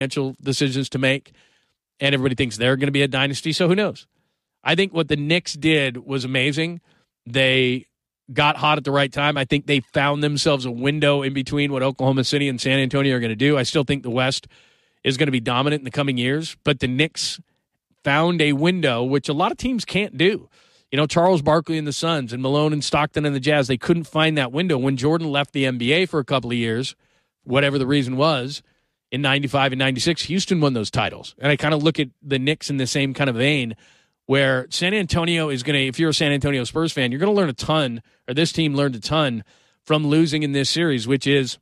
financial decisions to make, and everybody thinks they're going to be a dynasty, so who knows? I think what the Knicks did was amazing. They got hot at the right time. I think they found themselves a window in between what Oklahoma City and San Antonio are going to do. I still think the West is going to be dominant in the coming years, but the Knicks found a window, which a lot of teams can't do. You know, Charles Barkley and the Suns and Malone and Stockton and the Jazz, they couldn't find that window. When Jordan left the NBA for a couple of years, whatever the reason was, in 95 and 96, Houston won those titles. And I kind of look at the Knicks in the same kind of vein where San Antonio is going to, if you're a San Antonio Spurs fan, you're going to learn a ton, or this team learned a ton from losing in this series, which is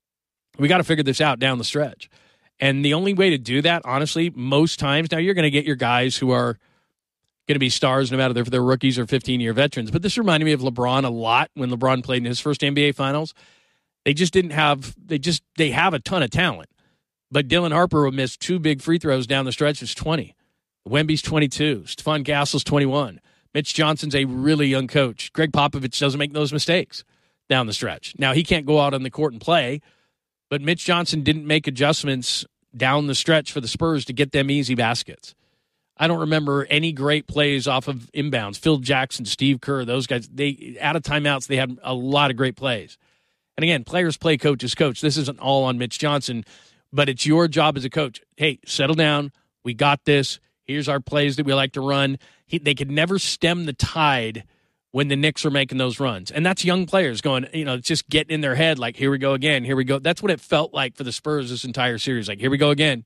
we got to figure this out down the stretch. And the only way to do that, honestly, most times, now you're going to get your guys who are going to be stars no matter if they're rookies or 15-year veterans. But this reminded me of LeBron a lot when LeBron played in his first NBA Finals. They just didn't have – they have a ton of talent. But Dylan Harper missed 2 big free throws down the stretch. It's 20. Wemby's 22. Stephon Castle's 21. Mitch Johnson's a really young coach. Greg Popovich doesn't make those mistakes down the stretch. Now, he can't go out on the court and play, but Mitch Johnson didn't make adjustments down the stretch for the Spurs to get them easy baskets. I don't remember any great plays off of inbounds. Phil Jackson, Steve Kerr, those guys, they out of timeouts, they had a lot of great plays. And again, players play, coaches coach. This isn't all on Mitch Johnson, but it's your job as a coach. Hey, settle down. We got this. Here's our plays that we like to run. They could never stem the tide when the Knicks are making those runs. And that's young players going, just getting in their head like, here we go again, here we go. That's what it felt like for the Spurs this entire series. Like, here we go again.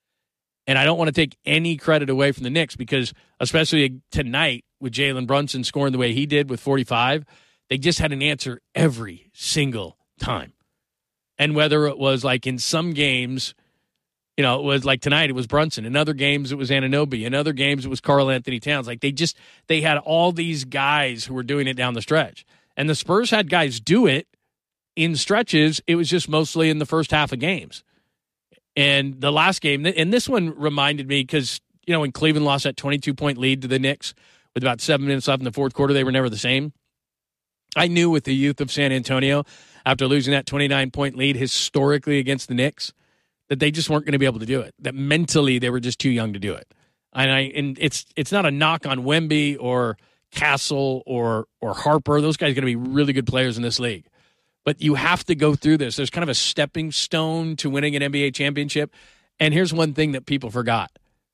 And I don't want to take any credit away from the Knicks because, especially tonight with Jalen Brunson scoring the way he did with 45, they just had an answer every single time. And whether it was like in some games, it was like tonight it was Brunson. In other games it was Anunoby. In other games it was Karl Anthony Towns. Like they had all these guys who were doing it down the stretch. And the Spurs had guys do it in stretches. It was just mostly in the first half of games. And the last game, and this one reminded me because, when Cleveland lost that 22-point lead to the Knicks with about 7 minutes left in the fourth quarter, they were never the same. I knew with the youth of San Antonio, after losing that 29-point lead historically against the Knicks, that they just weren't going to be able to do it, that mentally they were just too young to do it. And it's not a knock on Wemby or Castle or Harper. Those guys are going to be really good players in this league. But you have to go through this. There's kind of a stepping stone to winning an NBA championship. And here's one thing that people forgot.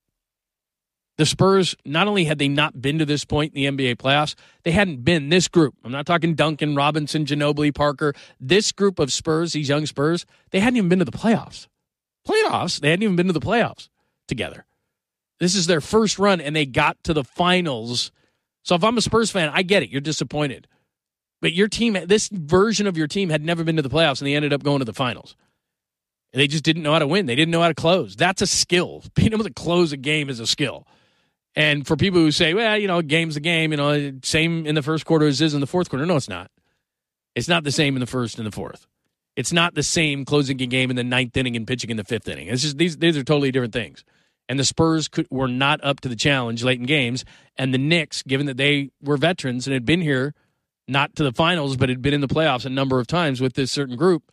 The Spurs, not only had they not been to this point in the NBA playoffs, they hadn't been this group. I'm not talking Duncan, Robinson, Ginobili, Parker. This group of Spurs, these young Spurs, they hadn't even been to the playoffs. They hadn't even been to the playoffs together. This is their first run, and they got to the finals. So if I'm a Spurs fan, I get it. You're disappointed. But your team, this version of your team had never been to the playoffs, and they ended up going to the finals. They just didn't know how to win. They didn't know how to close. That's a skill. Being able to close a game is a skill. And for people who say, well, a game's a game, same in the first quarter as is in the fourth quarter. No, it's not. It's not the same in the first and the fourth. It's not the same closing a game in the ninth inning and pitching in the fifth inning. It's just these are totally different things. And the Spurs were not up to the challenge late in games. And the Knicks, given that they were veterans and had been here, not to the finals, but had been in the playoffs a number of times with this certain group,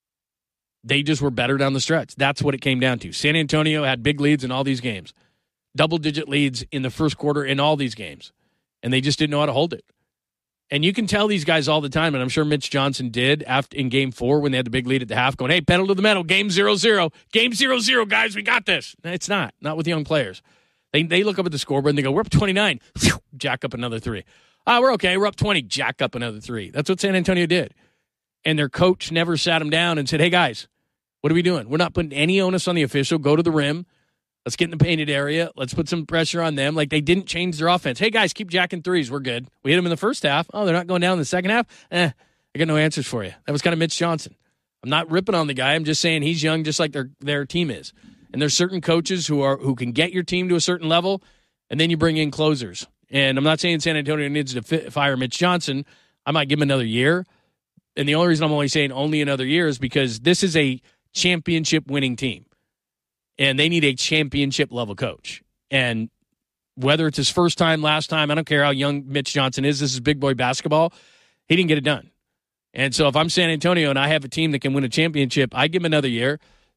they just were better down the stretch. That's what it came down to. San Antonio had big leads in all these games, double-digit leads in the first quarter in all these games, and they just didn't know how to hold it. And you can tell these guys all the time, and I'm sure Mitch Johnson did in Game 4 when they had the big lead at the half, going, hey, pedal to the metal, game 0-0. Game 0-0, guys, we got this. It's not with young players. They look up at the scoreboard, and they go, we're up 29. Jack up another 3. We're okay. We're up 20. Jack up another 3. That's what San Antonio did. And their coach never sat them down and said, hey, guys, what are we doing? We're not putting any onus on the official. Go to the rim. Let's get in the painted area. Let's put some pressure on them. Like, they didn't change their offense. Hey, guys, keep jacking threes. We're good. We hit them in the first half. Oh, they're not going down in the second half? I got no answers for you. That was kind of Mitch Johnson. I'm not ripping on the guy. I'm just saying he's young just like their team is. And there's certain coaches who can get your team to a certain level, and then you bring in closers. And I'm not saying San Antonio needs to fire Mitch Johnson. I might give him another year. And the only reason I'm only saying only another year is because this is a championship-winning team. And they need a championship-level coach. And whether it's his first time, last time, I don't care how young Mitch Johnson is. This is big boy basketball. He didn't get it done. And so if I'm San Antonio and I have a team that can win a championship, I give him another year.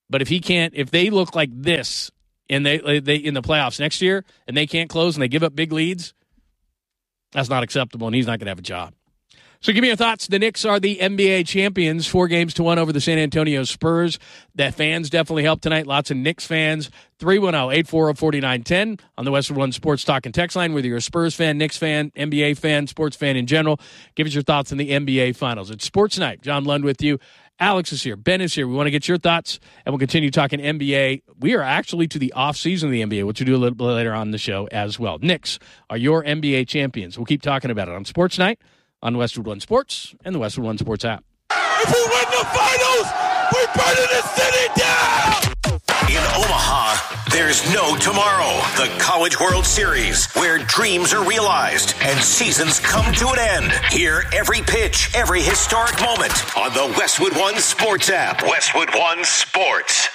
But if they look like this and they in the playoffs next year and they can't close and they give up big leads, that's not acceptable, and he's not going to have a job. So give me your thoughts. The Knicks are the NBA champions, 4-1 over the San Antonio Spurs. The fans definitely helped tonight. Lots of Knicks fans. 310-840-4910 on the Westwood One Sports Talk and Text line. Whether you're a Spurs fan, Knicks fan, NBA fan, sports fan in general, give us your thoughts on the NBA Finals. It's Sports Night. John Lund with you. Alex is here. Ben is here. We want to get your thoughts, and we'll continue talking NBA. We are actually to the off-season of the NBA, which we'll do a little bit later on the show as well. Knicks are your NBA champions. We'll keep talking about it on Sports Night on Westwood One Sports and the Westwood One Sports app. If we win the finals, we're burning the city down! In Omaha, there's no tomorrow. The College World Series, where dreams are realized and seasons come to an end. Hear every pitch, every historic moment on the Westwood One Sports app. Westwood One Sports.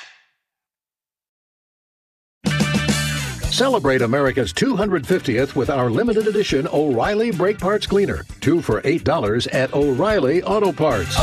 Celebrate America's 250th with our limited edition O'Reilly Brake Parts Cleaner. 2 for $8 at O'Reilly Auto Parts.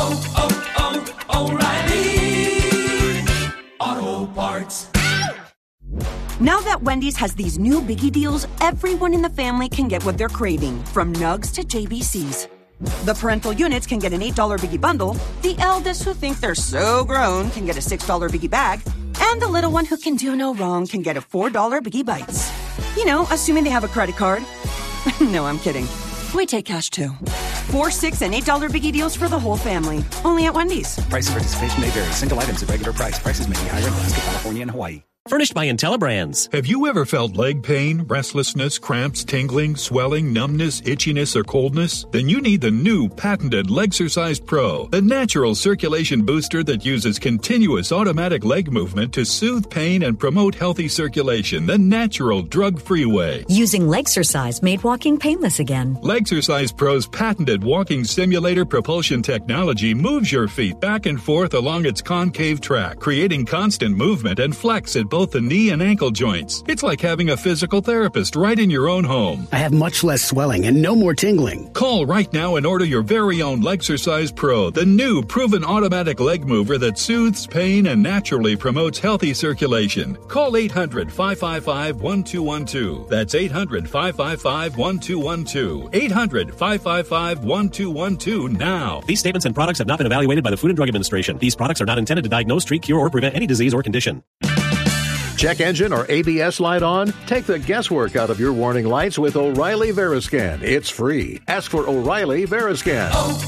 O'Reilly Auto Parts. Now that Wendy's has these new biggie deals, everyone in the family can get what they're craving, from Nugs to JBCs. The parental units can get an $8 biggie bundle. The eldest who think they're so grown can get a $6 biggie bag. And the little one who can do no wrong can get a $4 Biggie Bites. You know, assuming they have a credit card. No, I'm kidding. We take cash, too. 4, 6, and $8 Biggie deals for the whole family. Only at Wendy's. Price and participation may vary. Single items at regular price. Prices may be higher in Alaska, California, and Hawaii. Furnished by IntelliBrands. Have you ever felt leg pain, restlessness, cramps, tingling, swelling, numbness, itchiness, or coldness? Then you need the new patented Legsercise Pro, the natural circulation booster that uses continuous automatic leg movement to soothe pain and promote healthy circulation the natural, drug-free way. Using Legsercise made walking painless again. Legsercise Pro's patented walking simulator propulsion technology moves your feet back and forth along its concave track, creating constant movement and flex at both the knee and ankle joints. It's like having a physical therapist right in your own home. I have much less swelling and no more tingling. Call right now and order your very own Legsercise Pro, the new proven automatic leg mover that soothes pain and naturally promotes healthy circulation. Call 800-555-1212. That's 800-555-1212. 800-555-1212 now. These statements and products have not been evaluated by the Food and Drug Administration. These products are not intended to diagnose, treat, cure, or prevent any disease or condition. Check engine or ABS light on? Take the guesswork out of your warning lights with O'Reilly Veriscan. It's free. Ask for O'Reilly Veriscan.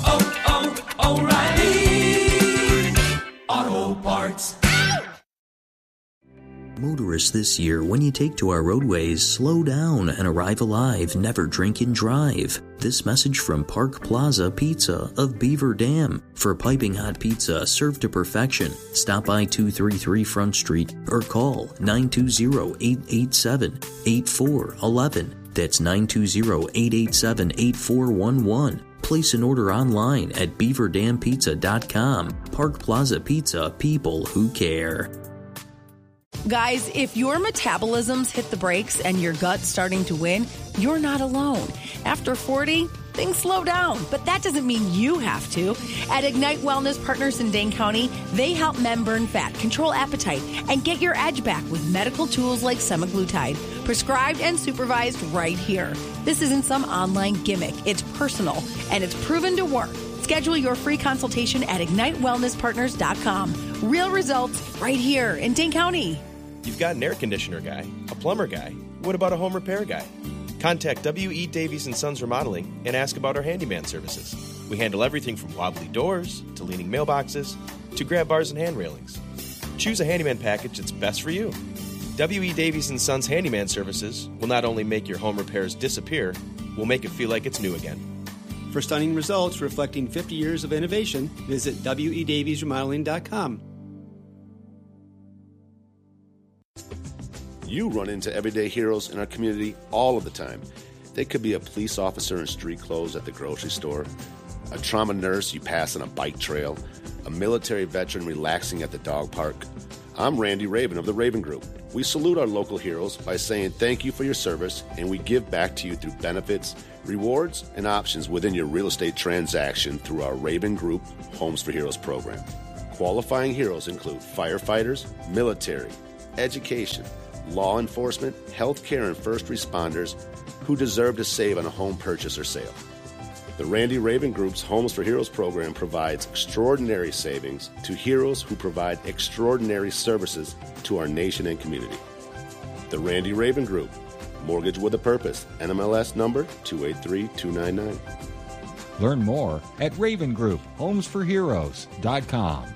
O'Reilly Auto Parts. Motorists this year, when you take to our roadways, slow down and arrive alive. Never drink and drive. This message from Park Plaza Pizza of Beaver Dam. For piping hot pizza served to perfection, stop by 233 Front Street or call 920-887-8411. That's 920-887-8411. Place an order online at beaverdampizza.com. Park Plaza Pizza, people who care. Guys, if your metabolism's hit the brakes and your gut's starting to win, you're not alone. After 40, things slow down, but that doesn't mean you have to. At Ignite Wellness Partners in Dane County, they help men burn fat, control appetite, and get your edge back with medical tools like semaglutide, prescribed and supervised right here. This isn't some online gimmick. It's personal, and it's proven to work. Schedule your free consultation at IgniteWellnessPartners.com. Real results right here in Dane County. You've got an air conditioner guy, a plumber guy. What about a home repair guy? Contact W.E. Davies & Sons Remodeling and ask about our handyman services. We handle everything from wobbly doors to leaning mailboxes to grab bars and hand railings. Choose a handyman package that's best for you. W.E. Davies & Sons Handyman Services will not only make your home repairs disappear, we'll make it feel like it's new again. For stunning results reflecting 50 years of innovation, visit WEDaviesRemodeling.com. You run into everyday heroes in our community all of the time. They could be a police officer in street clothes at the grocery store, a trauma nurse you pass on a bike trail, a military veteran relaxing at the dog park. I'm Randy Raven of the Raven Group. We salute our local heroes by saying thank you for your service, and we give back to you through benefits, rewards, and options within your real estate transaction through our Raven Group Homes for Heroes program. Qualifying heroes include firefighters, military, education, law enforcement, healthcare, and first responders who deserve to save on a home purchase or sale. The Randy Raven Group's Homes for Heroes program provides extraordinary savings to heroes who provide extraordinary services to our nation and community. The Randy Raven Group, Mortgage with a Purpose, NMLS number 283299. Learn more at Raven Group, homesforheroes.com.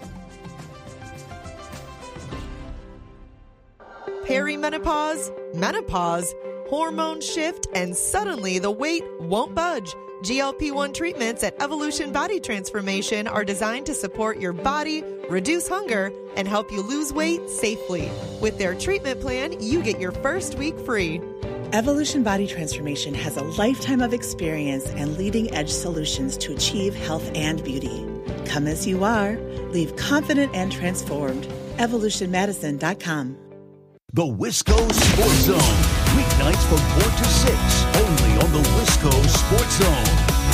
Perimenopause, menopause, hormone shift, and suddenly the weight won't budge. GLP-1 treatments at Evolution Body Transformation are designed to support your body, reduce hunger, and help you lose weight safely. With their treatment plan, you get your first week free. Evolution Body Transformation has a lifetime of experience and leading-edge solutions to achieve health and beauty. Come as you are. Leave confident and transformed. EvolutionMedicine.com. The Wisco Sports Zone. Weeknights from 4 to 6. Only on the Wisco Sports Zone.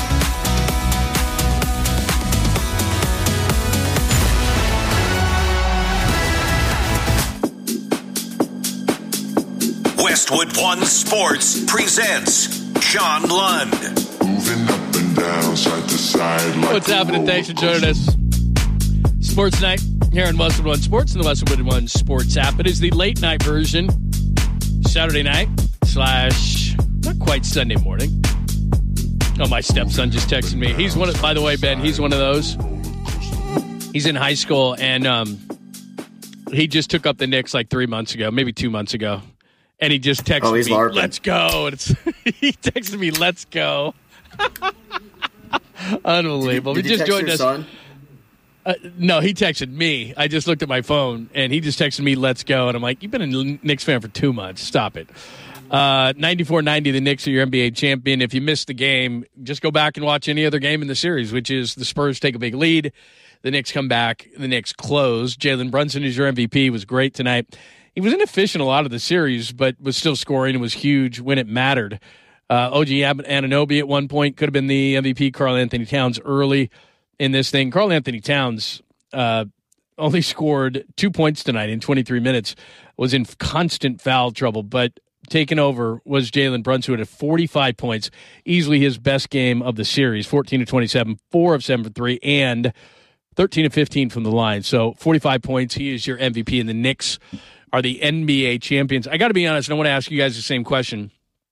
Westwood One Sports presents Sean Lund. Moving up and down, side to side. Like what's happening? Thanks for joining us. Sports Night here on Westwood One Sports and the Westwood One Sports app. It is the late night version, Saturday night / not quite Sunday morning. Oh, my stepson just texted me. He's one of, by the way, Ben, he's one of those. He's in high school, and he just took up the Knicks like 3 months ago, maybe 2 months ago. And he just texted me, LARPing. Let's go. And he texted me, let's go. Unbelievable. Did he just joined us. Son? No, he texted me. I just looked at my phone, and he just texted me, let's go. And I'm like, you've been a Knicks fan for 2 months. Stop it. 94-90, the Knicks are your NBA champion. If you missed the game, just go back and watch any other game in the series, which is the Spurs take a big lead. The Knicks come back. The Knicks close. Jalen Brunson is your MVP. Was great tonight. He was inefficient a lot of the series, but was still scoring and was huge when it mattered. OG Anunoby at one point could have been the MVP. Karl Anthony Towns early in this thing. Karl Anthony Towns only scored 2 points tonight in 23 minutes, was in constant foul trouble, but taken over was Jalen Brunson, who had 45 points, easily his best game of the series, 14 of 27, 4 of 7 for 3, and 13 of 15 from the line. So 45 points. He is your MVP, and the Knicks are the NBA champions. I got to be honest, and I want to ask you guys the same question.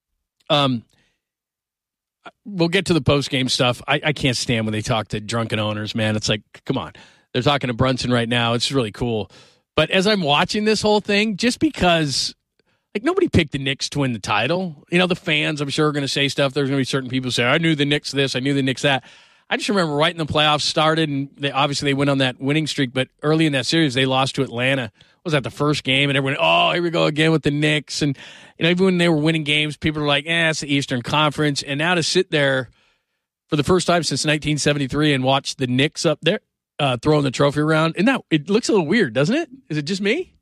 We'll get to the post-game stuff. I can't stand when they talk to drunken owners, man. It's like, come on. They're talking to Brunson right now. It's really cool. But as I'm watching this whole thing, just because, like, nobody picked the Knicks to win the title. You know, the fans, I'm sure, are going to say stuff. There's going to be certain people say, I knew the Knicks this, I knew the Knicks that. I just remember right when the playoffs started, and they went on that winning streak, but early in that series, they lost to Atlanta. Was that the first game? And everyone, oh, here we go again with the Knicks. And, you know, even when they were winning games, people were like, it's the Eastern Conference. And now to sit there for the first time since 1973 and watch the Knicks up there throwing the trophy around, and now it looks a little weird, doesn't it? Is it just me?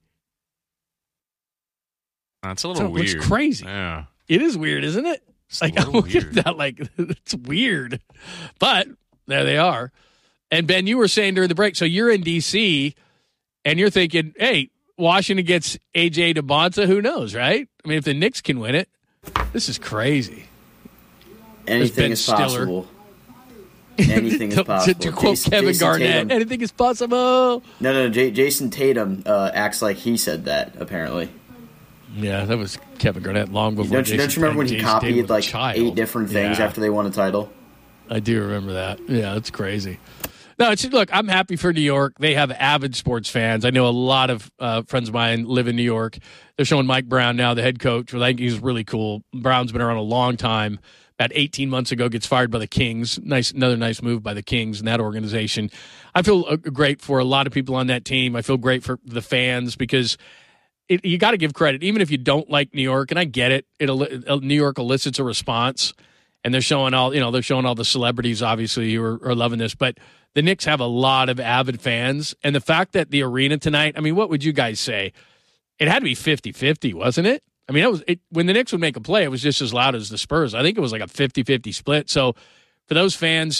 It's a little weird. It's crazy. Yeah. It is weird, isn't it? Like, I look at that like, it's weird. But there they are. And, Ben, you were saying during the break, so you're in D.C., and you're thinking, hey, Washington gets A.J. DeBonta, who knows, right? I mean, if the Knicks can win it, this is crazy. Anything is possible. Anything is possible. To quote Kevin Garnett, Tatum, anything is possible. No. Jason Tatum acts like he said that, apparently. Yeah, that was Kevin Garnett long before. Don't you remember when he copied like 8 different things after they won a title? I do remember that. Yeah, that's crazy. No, look, I'm happy for New York. They have avid sports fans. I know a lot of friends of mine live in New York. They're showing Mike Brown now, the head coach. I think he's really cool. Brown's been around a long time. About 18 months ago, gets fired by the Kings. Another nice move by the Kings and that organization. I feel great for a lot of people on that team. I feel great for the fans because you got to give credit, even if you don't like New York. And I get it. New York elicits a response, and they're showing all the celebrities obviously who are loving this, but the Knicks have a lot of avid fans, and the fact that the arena tonight, I mean, what would you guys say? It had to be 50-50, wasn't it? I mean, when the Knicks would make a play, it was just as loud as the Spurs. I think it was like a 50-50 split. So for those fans to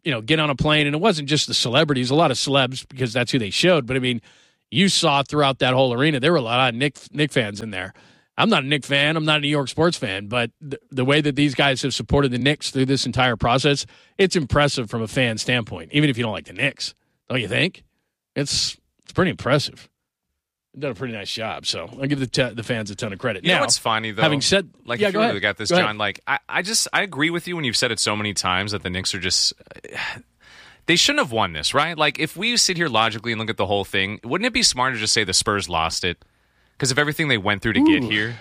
get on a plane, and it wasn't just the celebrities, a lot of celebs because that's who they showed. But I mean, you saw throughout that whole arena, there were a lot of Knick fans in there. I'm not a Knick fan. I'm not a New York sports fan, but the way that these guys have supported the Knicks through this entire process, it's impressive from a fan standpoint, even if you don't like the Knicks. Don't you think? It's pretty impressive. They've done a pretty nice job, so I'll give the fans a ton of credit. You know what's funny, though? Having said, like, yeah, if you go really ahead. got this, Go John, ahead. like, I agree with you when you've said it so many times that the Knicks are just they shouldn't have won this, right? Like, if we sit here logically and look at the whole thing, wouldn't it be smarter to just say the Spurs lost it because of everything they went through to get here?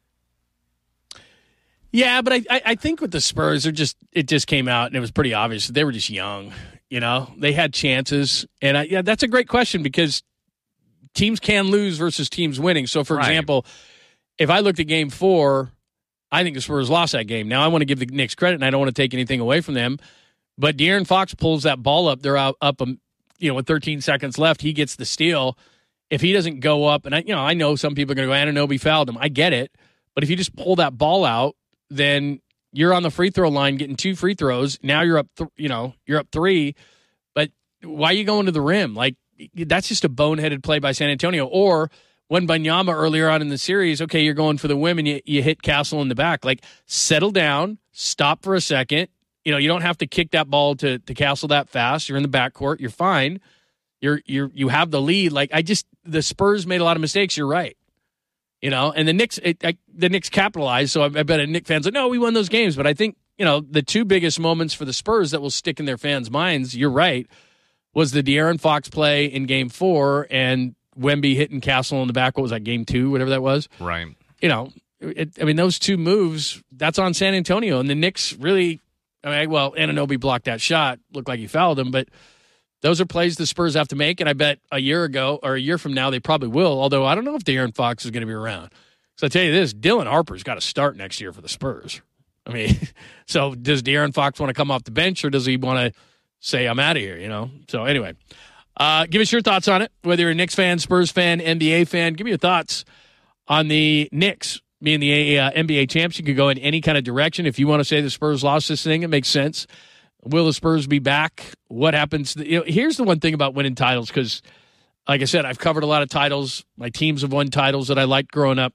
Yeah, but I think with the Spurs, it just came out and it was pretty obvious they were just young. They had chances, and that's a great question because teams can lose versus teams winning. So, for example, if I looked at Game 4, I think the Spurs lost that game. Now, I want to give the Knicks credit, and I don't want to take anything away from them. But De'Aaron Fox pulls that ball up. They're up, with 13 seconds left. He gets the steal. If he doesn't go up, and I know some people are going to go, Anunoby fouled him. I get it. But if you just pull that ball out, then you're on the free throw line getting 2 free throws. Now you're up, you're up 3. But why are you going to the rim? Like, that's just a boneheaded play by San Antonio. Or when Wembanyama earlier on in the series, okay, you're going for the whim and you hit Castle in the back. Like, settle down, stop for a second. You don't have to kick that ball to Castle that fast. You're in the backcourt. You're fine. You have the lead. Like, the Spurs made a lot of mistakes. You're right. And the Knicks capitalized. So I bet Knicks fans are like, no, we won those games. But I think, the 2 biggest moments for the Spurs that will stick in their fans' minds, you're right, was the De'Aaron Fox play in Game 4 and Wemby hitting Castle in the back. What was that, Game 2, whatever that was? Right. Those 2 moves, that's on San Antonio. And the Knicks really, Anunoby blocked that shot. Looked like he fouled him. But those are plays the Spurs have to make. And I bet a year from now, they probably will. Although I don't know if De'Aaron Fox is going to be around. So I tell you this, Dylan Harper's got to start next year for the Spurs. So does De'Aaron Fox want to come off the bench or does he want to say, I'm out of here, So anyway, give us your thoughts on it, whether you're a Knicks fan, Spurs fan, NBA fan. Give me your thoughts on the Knicks being the NBA champs. You could go in any kind of direction. If you want to say the Spurs lost this thing, it makes sense. Will the Spurs be back? What happens? Here's the one thing about winning titles, because, like I said, I've covered a lot of titles. My teams have won titles that I liked growing up.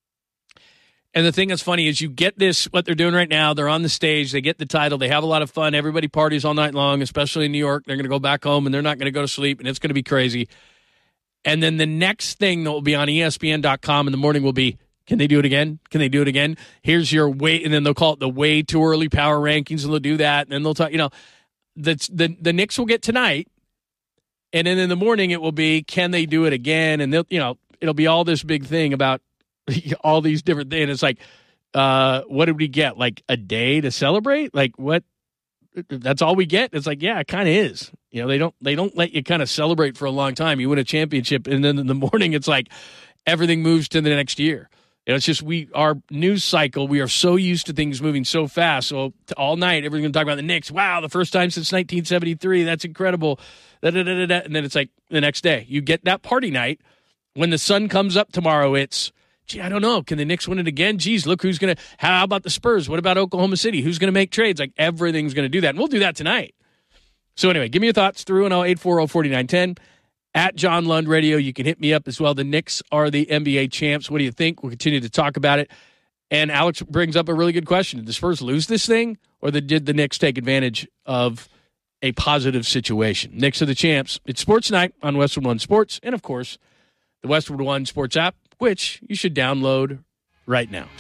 And the thing that's funny is you get this, what they're doing right now, they're on the stage, they get the title, they have a lot of fun, everybody parties all night long, especially in New York. They're going to go back home, and they're not going to go to sleep, and it's going to be crazy. And then the next thing that will be on ESPN.com in the morning will be, can they do it again? Can they do it again? Here's your way, and then they'll call it the way too early power rankings, and they'll do that, and then they'll talk, the Knicks will get tonight, and then in the morning it will be, can they do it again? And it'll be all this big thing about all these different things. It's like, what did we get? Like a day to celebrate? Like what? That's all we get? It's like, yeah, it kind of is. They don't let you kind of celebrate for a long time. You win a championship, and then in the morning it's like everything moves to the next year. It's just our news cycle, we are so used to things moving so fast. So all night, everyone's going to talk about the Knicks. Wow, the first time since 1973. That's incredible. And then it's like the next day. You get that party night. When the sun comes up tomorrow, it's, gee, I don't know. Can the Knicks win it again? Geez, look who's going to – how about the Spurs? What about Oklahoma City? Who's going to make trades? Like, everything's going to do that. And we'll do that tonight. So, anyway, give me your thoughts. 310-840-4910. At John Lund Radio, you can hit me up as well. The Knicks are the NBA champs. What do you think? We'll continue to talk about it. And Alex brings up a really good question. Did the Spurs lose this thing, or did the Knicks take advantage of a positive situation? Knicks are the champs. It's Sports Night on Westwood One Sports. And, of course, the Westwood One Sports app, which you should download right now.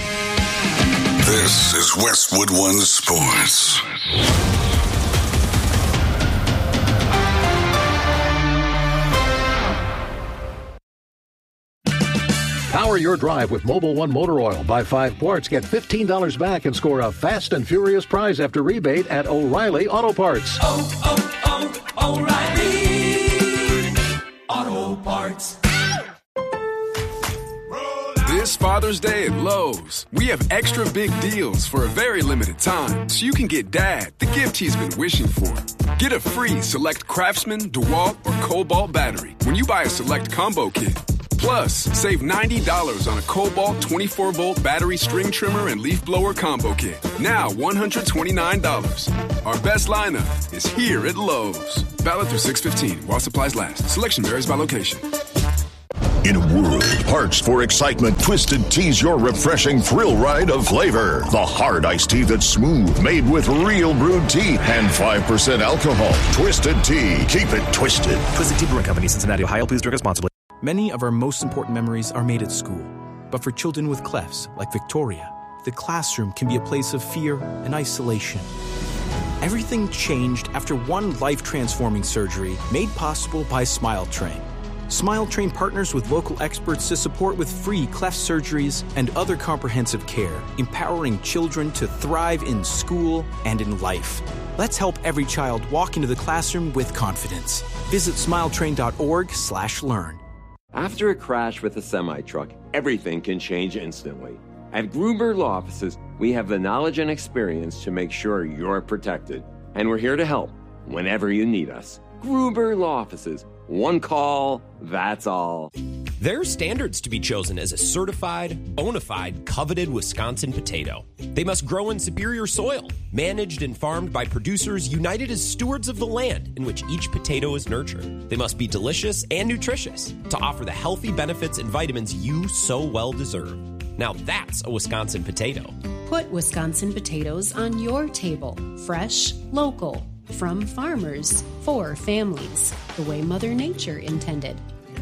This is Westwood One Sports. Power your drive with Mobil 1 Motor Oil. Buy 5 quarts, get $15 back, and score a fast and furious prize after rebate at O'Reilly Auto Parts. O'Reilly Auto Parts. This Father's Day at Lowe's, we have extra big deals for a very limited time, so you can get Dad the gift he's been wishing for. Get a free Select Craftsman, DeWalt, or Cobalt battery when you buy a Select Combo Kit. Plus, save $90 on a Cobalt 24-volt battery string trimmer and leaf blower combo kit. Now $129. Our best lineup is here at Lowe's. Valid through 6/15 while supplies last. Selection varies by location. In a world parched for excitement, Twisted Tea's your refreshing thrill ride of flavor. The hard iced tea that's smooth, made with real brewed tea and 5% alcohol. Twisted Tea. Keep it twisted. Twisted Tea Brewing Company, Cincinnati, Ohio. Please drink responsibly. Many of our most important memories are made at school. But for children with clefts, like Victoria, the classroom can be a place of fear and isolation. Everything changed after one life-transforming surgery made possible by Smile Train. Smile Train partners with local experts to support with free cleft surgeries and other comprehensive care, empowering children to thrive in school and in life. Let's help every child walk into the classroom with confidence. Visit smiletrain.org/learn. After a crash with a semi-truck, everything can change instantly. At Gruber Law Offices, we have the knowledge and experience to make sure you're protected. And we're here to help whenever you need us. Gruber Law Offices. One call, that's all. There are standards to be chosen as a certified, bona fide, coveted Wisconsin potato. They must grow in superior soil, managed and farmed by producers united as stewards of the land in which each potato is nurtured. They must be delicious and nutritious to offer the healthy benefits and vitamins you so well deserve. Now that's a Wisconsin potato. Put Wisconsin potatoes on your table. Fresh, local, from farmers, for families, the way Mother Nature intended.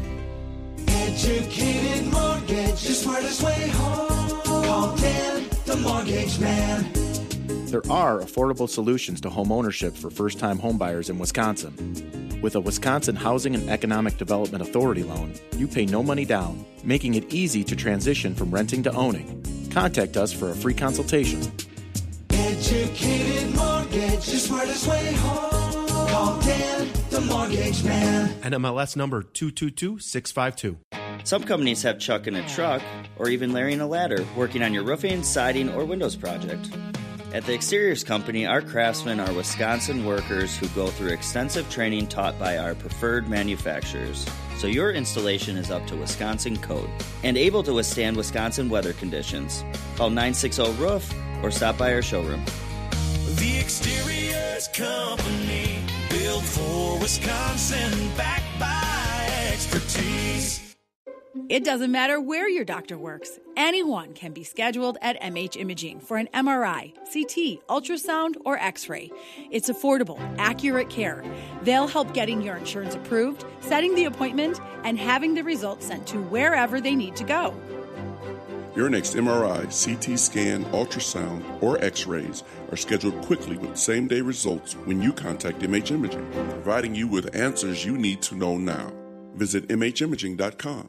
Educated Mortgage, the smartest way home. Call Dan, the Mortgage Man. There are affordable solutions to home ownership for first-time homebuyers in Wisconsin. With a Wisconsin Housing and Economic Development Authority loan, you pay no money down, making it easy to transition from renting to owning. Contact us for a free consultation. Educated Mortgage, the smartest way home. Call Dan, the Mortgage Man. NMLS number 222652. Some companies have Chuck in a truck, or even Larry in a ladder, working on your roofing, siding, or windows project. At the Exteriors Company, our craftsmen are Wisconsin workers who go through extensive training taught by our preferred manufacturers, so your installation is up to Wisconsin code and able to withstand Wisconsin weather conditions. Call 960-ROOF or stop by our showroom. The Exteriors Company, built for Wisconsin, backed by expertise. It doesn't matter where your doctor works. Anyone can be scheduled at MH Imaging for an MRI, CT, ultrasound, or X-ray. It's affordable, accurate care. They'll help getting your insurance approved, setting the appointment, and having the results sent to wherever they need to go. Your next MRI, CT scan, ultrasound, or X-rays are scheduled quickly with same-day results when you contact MH Imaging, providing you with answers you need to know now. Visit MHimaging.com.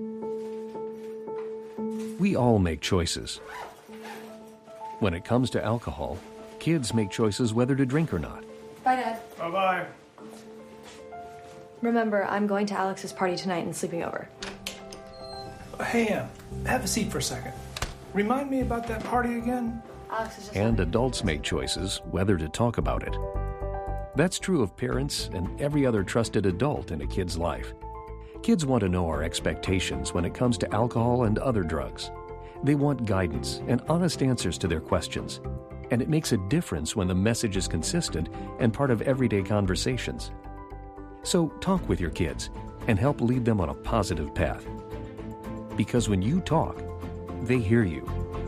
We all make choices. When it comes to alcohol, kids make choices whether to drink or not. Bye, Dad. Bye-bye. Remember, I'm going to Alex's party tonight and sleeping over. Hey, have a seat for a second. Remind me about that party again? Alex is just... And adults make choices whether to talk about it. That's true of parents and every other trusted adult in a kid's life. Kids want to know our expectations when it comes to alcohol and other drugs. They want guidance and honest answers to their questions. And it makes a difference when the message is consistent and part of everyday conversations. So talk with your kids and help lead them on a positive path. Because when you talk, they hear you.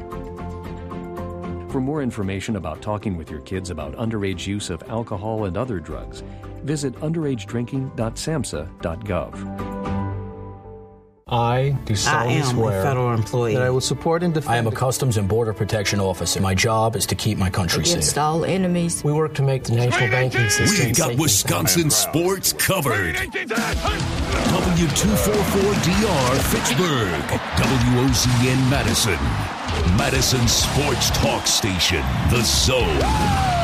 For more information about talking with your kids about underage use of alcohol and other drugs, visit underagedrinking.samhsa.gov. I do solemnly swear a federal employee that I will support and defend. I am a Customs and Border Protection officer. My job is to keep my country against safe. all enemies. We work to make the national banking system We've got Wisconsin sports covered. W244DR Fitchburg, WOZN Madison, Madison Sports Talk Station, The Zone.